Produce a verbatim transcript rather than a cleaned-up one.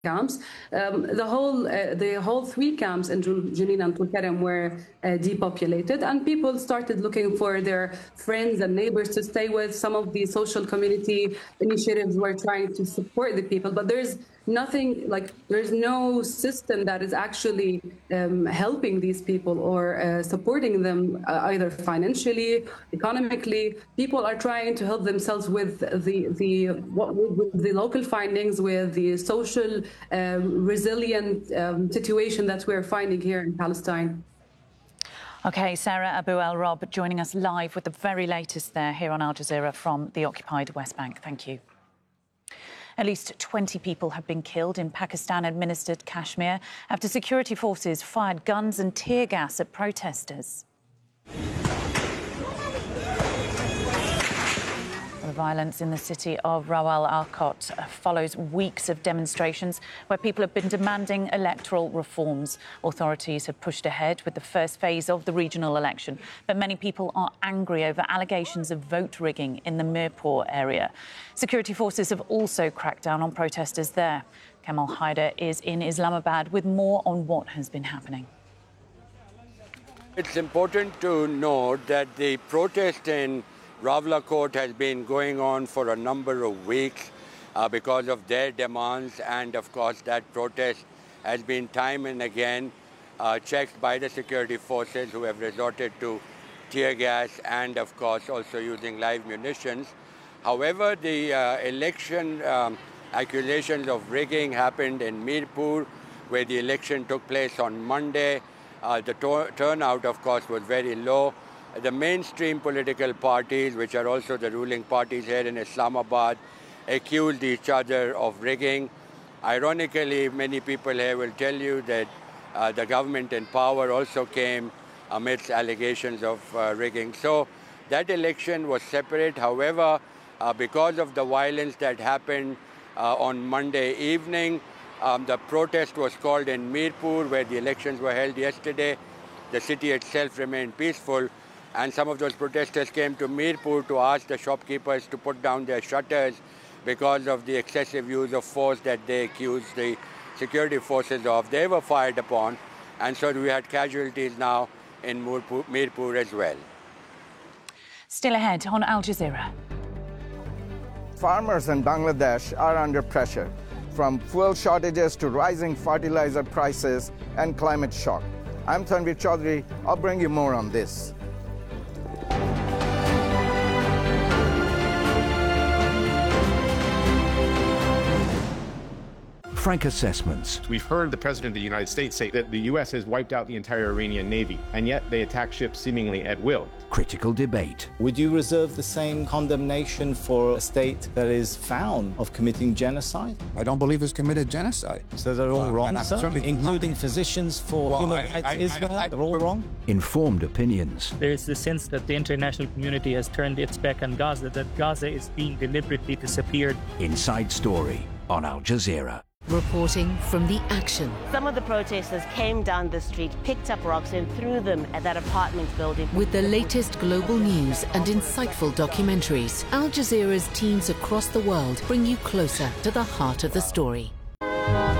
camps. Um, the whole uh, the whole three camps in Jenin and Tulkarem were uh, depopulated, and people started looking for their friends and neighbors to stay with. Some of the social community initiatives were trying to support the people, but there's nothing like there's no system that is actually um, helping these people or uh, supporting them uh, either financially, economically. People are trying to help themselves with the the what with the local findings, with the social um, resilient um, situation that we're finding here in Palestine. OK, Sarah Abu El Rob joining us live with the very latest there here on Al Jazeera from the occupied West Bank. Thank you. At least twenty people have been killed in Pakistan-administered Kashmir after security forces fired guns and tear gas at protesters. The violence in the city of Rawal Arcot follows weeks of demonstrations where people have been demanding electoral reforms. Authorities have pushed ahead with the first phase of the regional election, but many people are angry over allegations of vote rigging in the Mirpur area. Security forces have also cracked down on protesters there. Kamal Haider is in Islamabad with more on what has been happening. It's important to note that the protest in Rawalakot has been going on for a number of weeks uh, because of their demands, and of course that protest has been time and again uh, checked by the security forces, who have resorted to tear gas and of course also using live munitions. However, the uh, election um, accusations of rigging happened in Mirpur, where the election took place on Monday. Uh, the to turnout of course was very low. The mainstream political parties, which are also the ruling parties here in Islamabad, accused each other of rigging. Ironically, many people here will tell you that uh, the government in power also came amidst allegations of uh, rigging. So that election was separate. However, uh, because of the violence that happened uh, on Monday evening, um, the protest was called in Mirpur, where the elections were held yesterday. The city itself remained peaceful. And some of those protesters came to Mirpur to ask the shopkeepers to put down their shutters because of the excessive use of force that they accused the security forces of. They were fired upon, and so we had casualties now in Mirpur, Mirpur as well. Still ahead on Al Jazeera. Farmers in Bangladesh are under pressure, from fuel shortages to rising fertilizer prices and climate shock. I'm Tanvir Chaudhary. I'll bring you more on this. Frank Assessments. We've heard the President of the United States say that the U S has wiped out the entire Iranian Navy, and yet they attack ships seemingly at will. Critical debate. Would you reserve the same condemnation for a state that is found of committing genocide? I don't believe it's committed genocide. So they're all well, wrong, sir? Including physicians for well, human I, I, Israel? I, I, they're all wrong? Informed opinions. There is the sense that the international community has turned its back on Gaza, that Gaza is being deliberately disappeared. Inside Story on Al Jazeera. Reporting from the action. Some of the protesters came down the street, picked up rocks and threw them at that apartment building. With the latest global news and insightful documentaries, Al Jazeera's teams across the world bring you closer to the heart of the story.